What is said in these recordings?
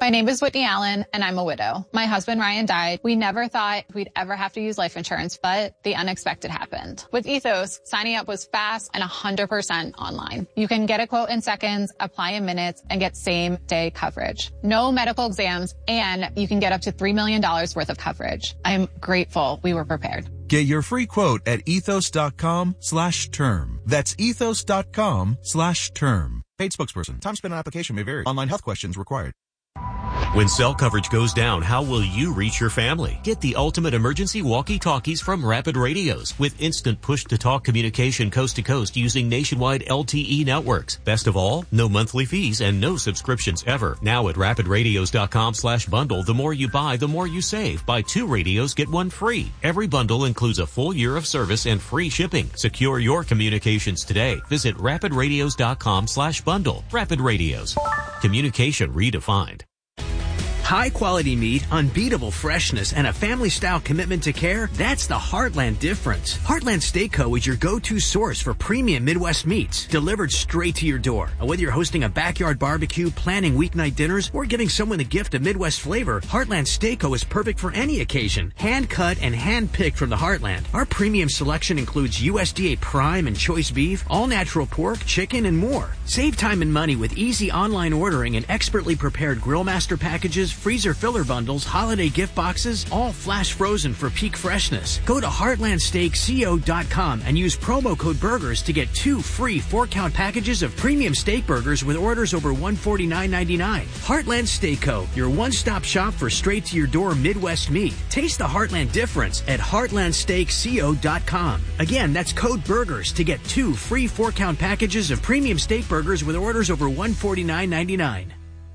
My name is Whitney Allen, and I'm a widow. My husband, Ryan, died. We never thought we'd ever have to use life insurance, but the unexpected happened. With Ethos, signing up was fast and 100% online. You can get a quote in seconds, apply in minutes, and get same-day coverage. No medical exams, and you can get up to $3 million worth of coverage. I'm grateful we were prepared. Get your free quote at ethos.com/term. That's ethos.com/term. Paid spokesperson. Time spent on application may vary. Online health questions required. When cell coverage goes down, how will you reach your family? Get the ultimate emergency walkie-talkies from Rapid Radios with instant push-to-talk communication coast to coast using nationwide LTE networks. Best of all, no monthly fees and no subscriptions ever. Now at rapidradios.com/bundle, the more you buy, the more you save. Buy 2 radios, get 1 free. Every bundle includes a full year of service and free shipping. Secure your communications today. Visit rapidradios.com/bundle. Rapid Radios. Communication redefined. High-quality meat, unbeatable freshness, and a family-style commitment to care, that's the Heartland difference. Heartland Steak Co. is your go-to source for premium Midwest meats, delivered straight to your door. And whether you're hosting a backyard barbecue, planning weeknight dinners, or giving someone a gift of Midwest flavor, Heartland Steak Co. is perfect for any occasion. Hand-cut and hand-picked from the Heartland. Our premium selection includes USDA prime and choice beef, all-natural pork, chicken, and more. Save time and money with easy online ordering and expertly prepared Grill Master packages, freezer filler bundles, holiday gift boxes, all flash frozen for peak freshness. Go to heartlandsteakco.com and use promo code BURGERS to get 2 free 4-count packages of premium steak burgers with orders over $149.99. Heartland Steak Co., your one-stop shop for straight-to-your-door Midwest meat. Taste the Heartland difference at heartlandsteakco.com. Again, that's code BURGERS to get 2 free 4-count packages of premium steak burgers with orders over $149.99.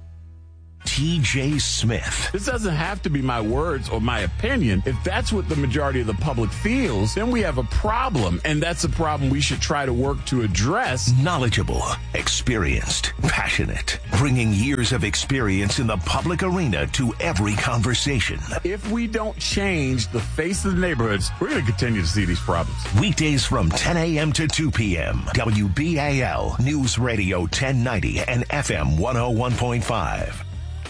T.J. Smith. This doesn't have to be my words or my opinion. If that's what the majority of the public feels, then we have a problem, and that's a problem we should try to work to address. Knowledgeable, experienced, passionate, bringing years of experience in the public arena to every conversation. If we don't change the face of the neighborhoods, we're going to continue to see these problems. Weekdays from 10 a.m. to 2 p.m. WBAL News Radio 1090 and FM 101.5.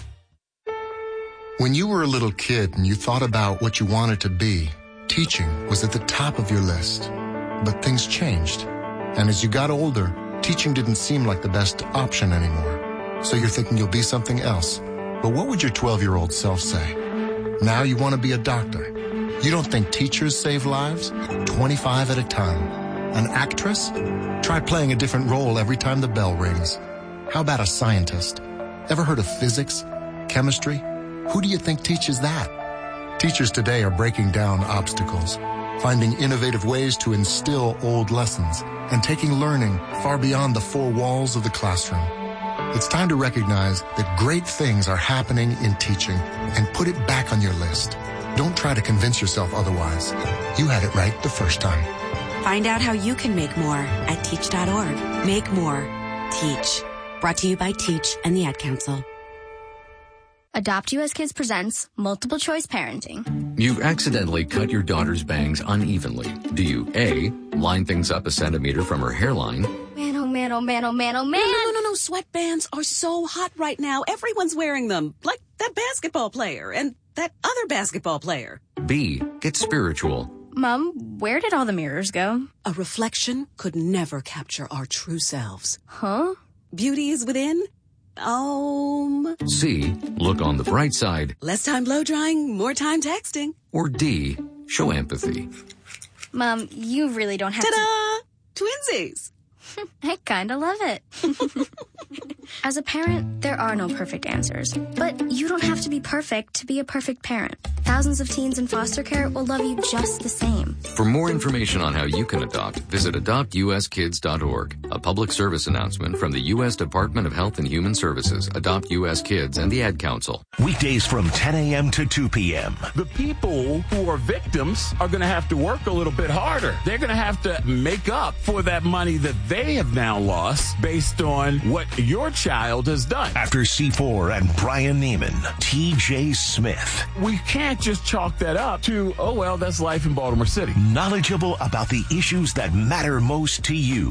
When you were a little kid and you thought about what you wanted to be, teaching was at the top of your list. But things changed. And as you got older, teaching didn't seem like the best option anymore. So you're thinking you'll be something else. But what would your 12-year-old self say? Now you want to be a doctor. You don't think teachers save lives? 25 at a time. An actress? Try playing a different role every time the bell rings. How about a scientist? Ever heard of physics? Chemistry? Who do you think teaches that? Teachers today are breaking down obstacles, finding innovative ways to instill old lessons, and taking learning far beyond the 4 walls of the classroom. It's time to recognize that great things are happening in teaching and put it back on your list. Don't try to convince yourself otherwise. You had it right the first time. Find out how you can make more at teach.org. Make more. Teach. Brought to you by Teach and the Ad Council. Adopt U.S. Kids presents Multiple Choice Parenting. You've accidentally cut your daughter's bangs unevenly. Do you A, line things up a centimeter from her hairline? Man, oh man, oh man, oh man, oh man. No. Sweatbands are so hot right now. Everyone's wearing them. Like that basketball player and that other basketball player. B, get spiritual. Mom, where did all the mirrors go? A reflection could never capture our true selves. Huh? Beauty is within. C, look on the bright side. Less time blow drying, more time texting. Or D, show empathy. Mom, you really don't have Ta-da! Twinsies! I kinda love it. As a parent, there are no perfect answers. But you don't have to be perfect to be a perfect parent. Thousands of teens in foster care will love you just the same. For more information on how you can adopt, visit adoptuskids.org. A public service announcement from the U.S. Department of Health and Human Services, Adopt U.S. Kids, and the Ad Council. Weekdays from 10 a.m. to 2 p.m. The people who are victims are going to have to work a little bit harder. They're going to have to make up for that money that they have now lost based on what your child has done. After C4 and Brian Neiman, T.J. Smith. We can't just chalk that up to, oh, well, that's life in Baltimore City. Knowledgeable about the issues that matter most to you.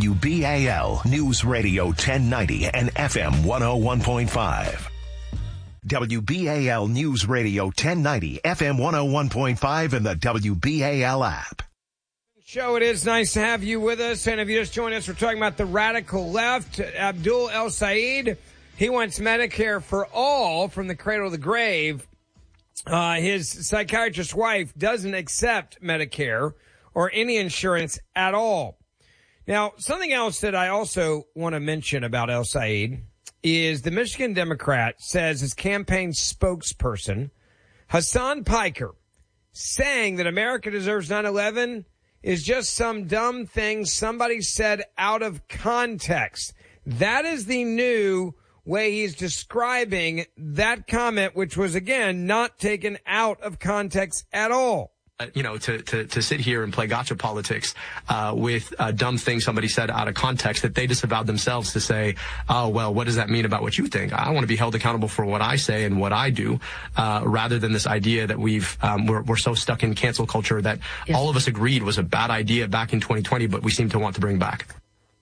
WBAL News Radio 1090 and FM 101.5. WBAL News Radio 1090, FM 101.5, and the WBAL app. Show, it is nice to have you with us. And if you just joined us, we're talking about the radical left. Abdul El-Sayed, he wants Medicare for all from the cradle to the grave. His psychiatrist wife doesn't accept Medicare or any insurance at all. Now, something else that I also want to mention about El-Sayed is the Michigan Democrat says his campaign spokesperson, Hassan Piker, saying that America deserves 9/11 is just some dumb thing somebody said out of context. That is the new way he's describing that comment, which was, again, not taken out of context at all. To sit here and play gotcha politics with dumb things somebody said out of context that they disavowed themselves to say, oh, well, what does that mean about what you think? I want to be held accountable for what I say and what I do, rather than this idea that we're so stuck in cancel culture that all of us agreed was a bad idea back in 2020, but we seem to want to bring back.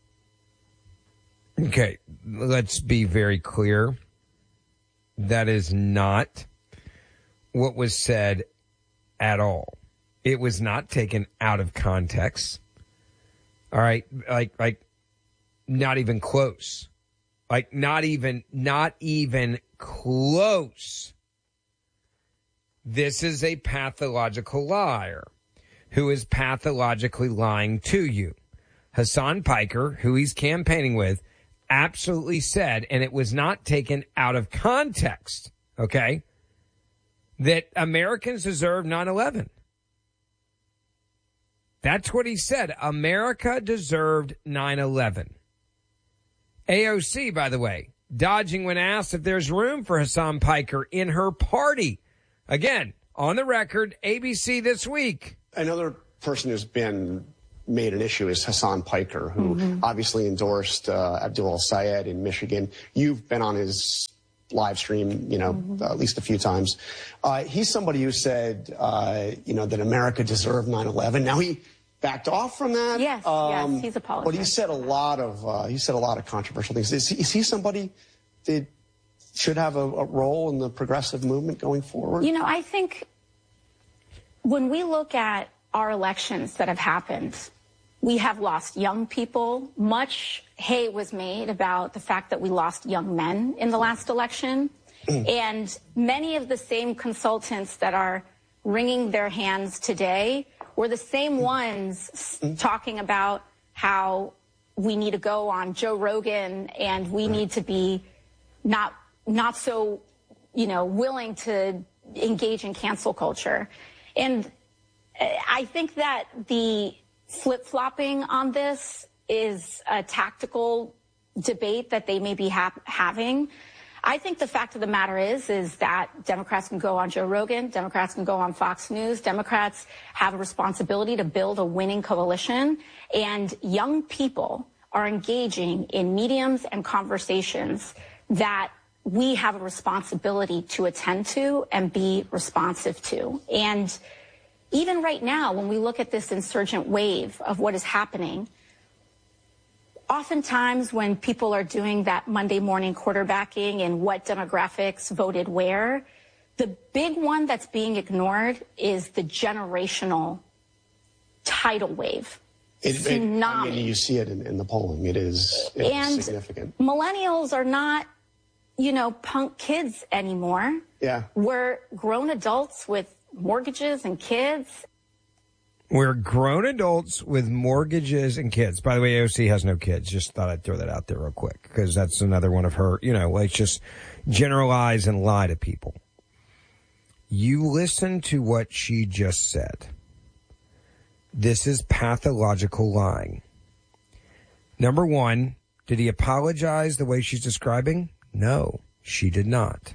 Okay, let's be very clear. That is not what was said at all. It was not taken out of context. All right. Like not even close. Like not even close. This is a pathological liar who is pathologically lying to you. Hassan Piker, who he's campaigning with, absolutely said, and it was not taken out of context, okay, that Americans deserve 9/11. That's what he said. America deserved 9/11. AOC, by the way, dodging when asked if there's room for Hassan Piker in her party. Again, on the record, ABC This Week. Another person who's been made an issue is Hassan Piker, who obviously endorsed Abdul El-Sayed in Michigan. You've been on his live stream, at least a few times. He's somebody who said, that America deserved 9/11. Now he backed off from that. Yes, he's apologized. But he said a lot of controversial things. Is he somebody that should have a role in the progressive movement going forward? I think when we look at our elections that have happened, we have lost young people. Much hay was made about the fact that we lost young men in the last election. And many of the same consultants that are wringing their hands today were the same ones talking about how we need to go on Joe Rogan and we need to be not so, willing to engage in cancel culture. And I think that the flip-flopping on this is a tactical debate that they may be having. I think the fact of the matter is that Democrats can go on Joe Rogan, Democrats can go on Fox News, Democrats have a responsibility to build a winning coalition, and young people are engaging in mediums and conversations that we have a responsibility to attend to and be responsive to. And even right now, when we look at this insurgent wave of what is happening, oftentimes when people are doing that Monday morning quarterbacking and what demographics voted where, the big one that's being ignored is the generational tidal wave. Tsunami. You see it in the polling. It's significant. Millennials are not, punk kids anymore. Yeah. We're grown adults with mortgages and kids. We're grown adults with mortgages and kids. By the way, AOC has no kids. Just thought I'd throw that out there real quick because that's another one of her, let's just generalize and lie to people. You listen to what she just said. This is pathological lying. Number one, did he apologize the way she's describing? No, she did not.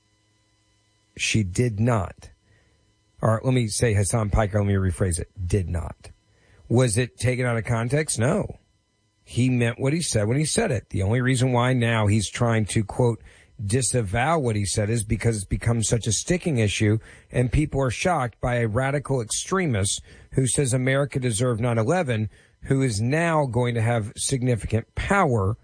She did not. All right, let me say Hassan Piker, let me rephrase it. Did not. Was it taken out of context? No. He meant what he said when he said it. The only reason why now he's trying to, quote, disavow what he said is because it's become such a sticking issue and people are shocked by a radical extremist who says America deserved 9/11, who is now going to have significant power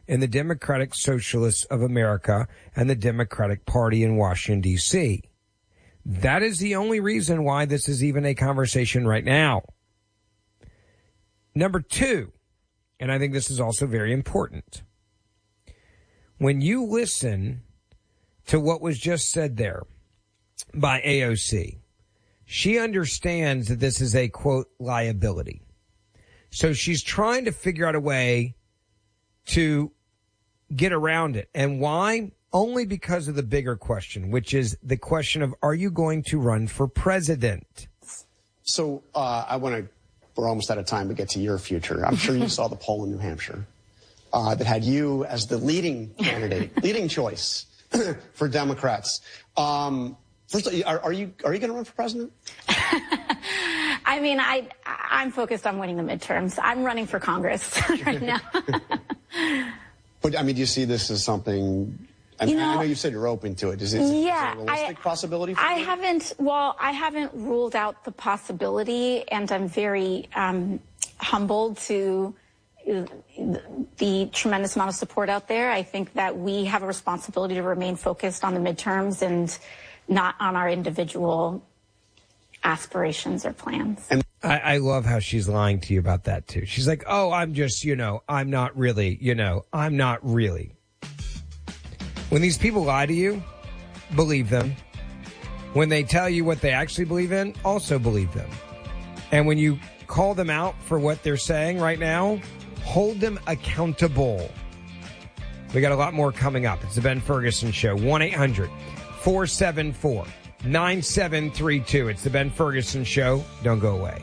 in the Democratic Socialists of America and the Democratic Party in Washington, D.C. That is the only reason why this is even a conversation right now. Number two, and I think this is also very important, when you listen to what was just said there by AOC, she understands that this is a, quote, liability. So she's trying to figure out a way to get around it. And why? Only because of the bigger question, which is the question of, are you going to run for president? So we're almost out of time to get to your future. I'm sure you saw the poll in New Hampshire that had you as the leading candidate, leading choice for Democrats. First, are you going to run for president? I mean, I'm focused on winning the midterms. I'm running for Congress right now. But, I mean, do you see this as something... I know you said you're open to it. Is it a realistic possibility for you? I haven't ruled out the possibility, and I'm very humbled to the tremendous amount of support out there. I think that we have a responsibility to remain focused on the midterms and not on our individual aspirations or plans. And I love how she's lying to you about that, too. She's like, oh, I'm just, I'm not really, I'm not really. When these people lie to you, believe them. When they tell you what they actually believe in, also believe them. And when you call them out for what they're saying right now, hold them accountable. We got a lot more coming up. It's the Ben Ferguson Show. 1-800-474-9732. It's the Ben Ferguson Show. Don't go away.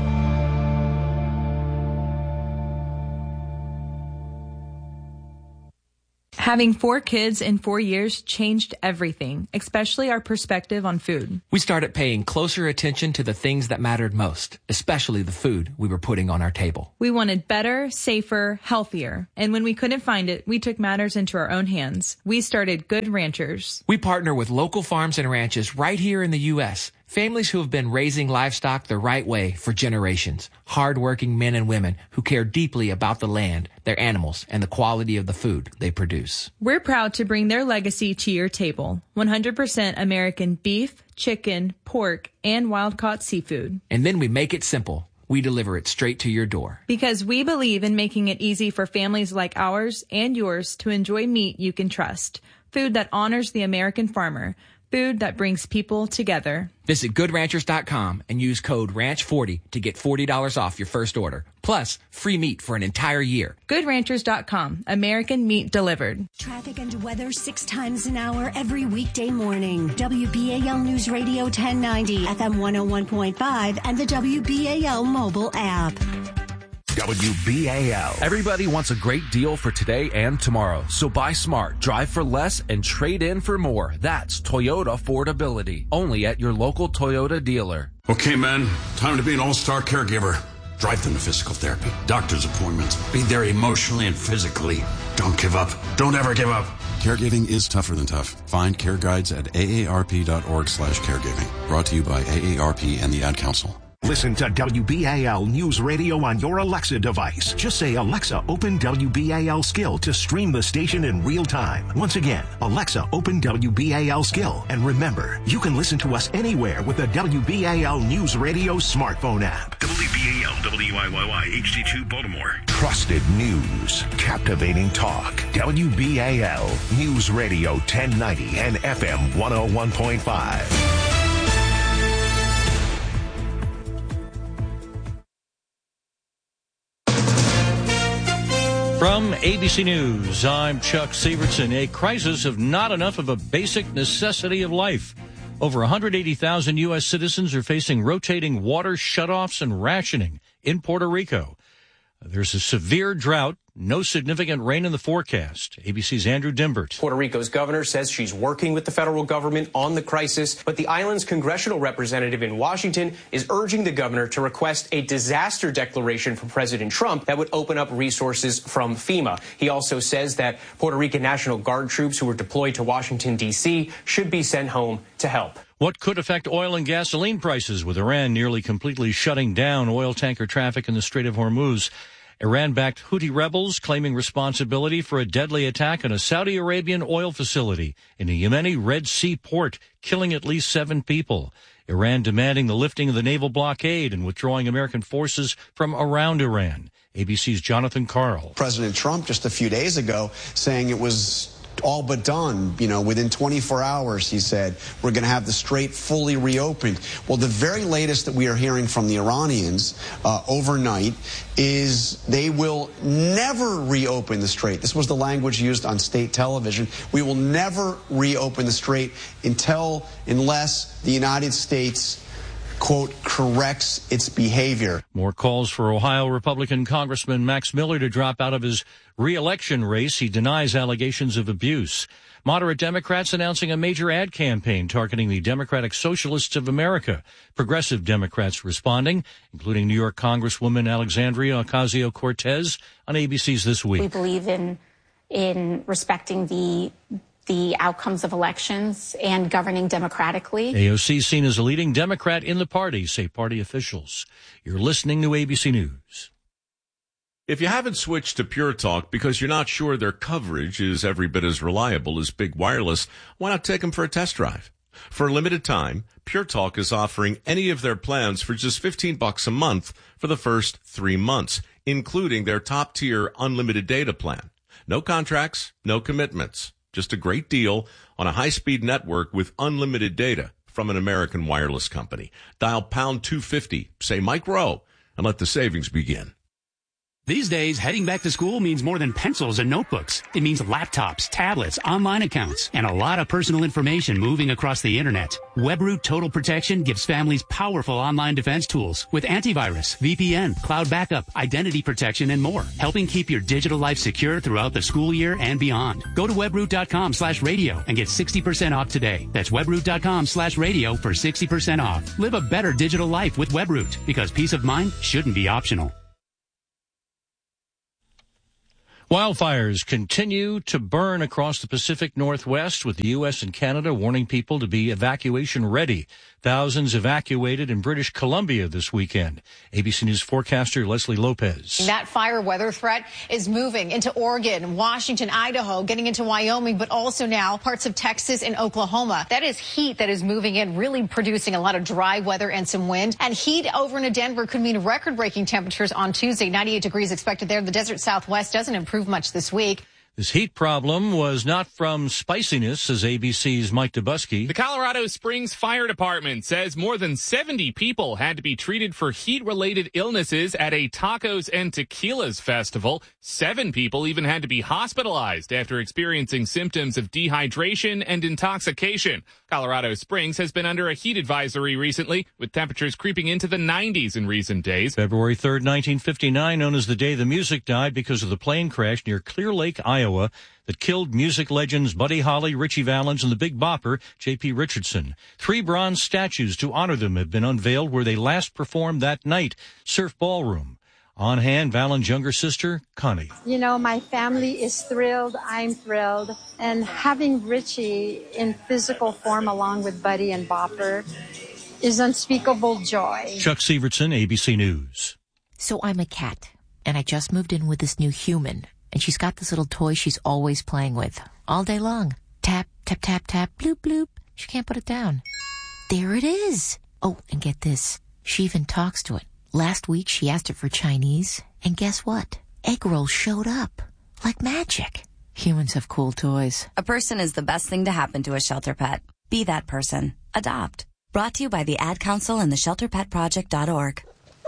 Having 4 kids in 4 years changed everything, especially our perspective on food. We started paying closer attention to the things that mattered most, especially the food we were putting on our table. We wanted better, safer, healthier. And when we couldn't find it, we took matters into our own hands. We started Good Ranchers. We partner with local farms and ranches right here in the U.S., families who have been raising livestock the right way for generations. Hard-working men and women who care deeply about the land, their animals, and the quality of the food they produce. We're proud to bring their legacy to your table. 100% American beef, chicken, pork, and wild-caught seafood. And then we make it simple. We deliver it straight to your door. Because we believe in making it easy for families like ours and yours to enjoy meat you can trust. Food that honors the American farmer. Food that brings people together. Visit GoodRanchers.com and use code RANCH40 to get $40 off your first order. Plus, free meat for an entire year. GoodRanchers.com. American meat delivered. Traffic and weather 6 times an hour every weekday morning. WBAL News Radio 1090, FM 101.5, and the WBAL mobile app. WBAL. Everybody wants a great deal for today and tomorrow. So buy smart, drive for less, and trade in for more. That's Toyota affordability. Only at your local Toyota dealer. Okay, men, time to be an all-star caregiver. Drive them to physical therapy, doctor's appointments. Be there emotionally and physically. Don't give up. Don't ever give up. Caregiving is tougher than tough. Find care guides at aarp.org/caregiving. Brought to you by AARP and the Ad Council. Listen to WBAL News Radio on your Alexa device. Just say, Alexa, open WBAL Skill to stream the station in real time. Once again, Alexa, open WBAL Skill. And remember, you can listen to us anywhere with the WBAL News Radio smartphone app. WBAL, WIYY, HD2 Baltimore. Trusted news, captivating talk. WBAL News Radio 1090 and FM 101.5. From ABC News, I'm Chuck Sievertson. A crisis of not enough of a basic necessity of life. Over 180,000 U.S. citizens are facing rotating water shutoffs and rationing in Puerto Rico. There's a severe drought, no significant rain in the forecast. ABC's Andrew Dimbert. Puerto Rico's governor says she's working with the federal government on the crisis, but the island's congressional representative in Washington is urging the governor to request a disaster declaration from President Trump that would open up resources from FEMA. He also says that Puerto Rican National Guard troops who were deployed to Washington, D.C. should be sent home to help. What could affect oil and gasoline prices with Iran nearly completely shutting down oil tanker traffic in the Strait of Hormuz? Iran-backed Houthi rebels claiming responsibility for a deadly attack on a Saudi Arabian oil facility in a Yemeni Red Sea port, killing at least 7 people. Iran demanding the lifting of the naval blockade and withdrawing American forces from around Iran. ABC's Jonathan Karl. President Trump just a few days ago saying it was all but done. Within 24 hours, he said, we're going to have the Strait fully reopened. Well, the very latest that we are hearing from the Iranians overnight is they will never reopen the Strait. This was the language used on state television. We will never reopen the Strait unless the United States, quote, corrects its behavior. More calls for Ohio Republican Congressman Max Miller to drop out of his re-election race. He denies allegations of abuse. Moderate Democrats announcing a major ad campaign targeting the Democratic Socialists of America. Progressive Democrats responding, including New York Congresswoman Alexandria Ocasio-Cortez on ABC's This Week. We believe in respecting the outcomes of elections and governing democratically. AOC seen as a leading Democrat in the party, say party officials. You're listening to ABC News. If you haven't switched to Pure Talk because you're not sure their coverage is every bit as reliable as Big Wireless, why not take them for a test drive? For a limited time, Pure Talk is offering any of their plans for just $15 a month for the first 3 months, including their top-tier unlimited data plan. No contracts, no commitments. Just a great deal on a high-speed network with unlimited data from an American wireless company. Dial pound 250, say Mike Rowe, and let the savings begin. These days, heading back to school means more than pencils and notebooks. It means laptops, tablets, online accounts, and a lot of personal information moving across the internet. WebRoot Total Protection gives families powerful online defense tools with antivirus, VPN, cloud backup, identity protection, and more, helping keep your digital life secure throughout the school year and beyond. Go to webroot.com/radio and get 60% off today. That's webroot.com/radio for 60% off. Live a better digital life with WebRoot, because peace of mind shouldn't be optional. Wildfires continue to burn across the Pacific Northwest, with the U.S. and Canada warning people to be evacuation ready. Thousands evacuated in British Columbia this weekend. ABC News forecaster Leslie Lopez. That fire weather threat is moving into Oregon, Washington, Idaho, getting into Wyoming, but also now parts of Texas and Oklahoma. That is heat that is moving in, really producing a lot of dry weather and some wind. And heat over into Denver could mean record-breaking temperatures on Tuesday. 98 degrees expected there. The desert Southwest doesn't improve much this week. This heat problem was not from spiciness, says ABC's Mike Dubusky. The Colorado Springs Fire Department says more than 70 people had to be treated for heat-related illnesses at a tacos and tequilas festival. 7 people even had to be hospitalized after experiencing symptoms of dehydration and intoxication. Colorado Springs has been under a heat advisory recently, with temperatures creeping into the 90s in recent days. February 3rd, 1959, known as the day the music died because of the plane crash near Clear Lake, Iowa, that killed music legends Buddy Holly, Ritchie Valens, and the Big Bopper, J.P. Richardson. 3 bronze statues to honor them have been unveiled where they last performed that night, Surf Ballroom. On hand, Valen's younger sister, Connie. You know, my family is thrilled. I'm thrilled. And having Ritchie in physical form along with Buddy and Bopper is unspeakable joy. Chuck Severson, ABC News. So I'm a cat, and I just moved in with this new human. And she's got this little toy she's always playing with all day long. Tap, tap, tap, tap, bloop, bloop. She can't put it down. There it is. Oh, and get this. She even talks to it. Last week, she asked it for Chinese, and guess what? Egg rolls showed up. Like magic. Humans have cool toys. A person is the best thing to happen to a shelter pet. Be that person. Adopt. Brought to you by the Ad Council and the ShelterPetProject.org.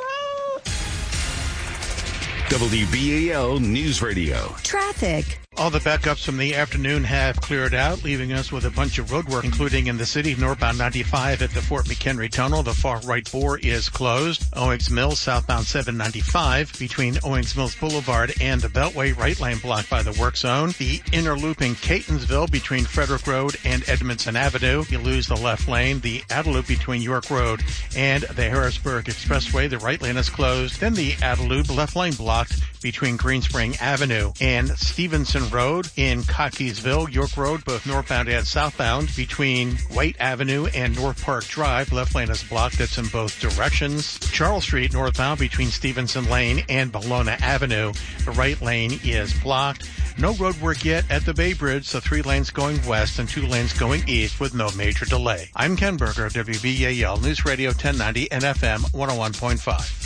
WBAL News Radio. Traffic. All the backups from the afternoon have cleared out, leaving us with a bunch of road work, including in the city, northbound 95 at the Fort McHenry Tunnel. The far right bore is closed. Owings Mills, southbound 795, between Owings Mills Boulevard and the Beltway, right lane blocked by the work zone. The inner loop in Catonsville between Frederick Road and Edmondson Avenue. You lose the left lane. The outer loop between York Road and the Harrisburg Expressway, the right lane is closed. Then the outer loop, left lane blocked between Green Spring Avenue and Stevenson Road. In Cockeysville, York Road, both northbound and southbound, between White Avenue and North Park Drive. Left lane is blocked. That's in both directions. Charles Street northbound between Stevenson Lane and Bologna Avenue. The right lane is blocked. No road work yet at the Bay Bridge, so 3 lanes going west and 2 lanes going east with no major delay. I'm Ken Berger, WBAL News Radio 1090 and FM 101.5.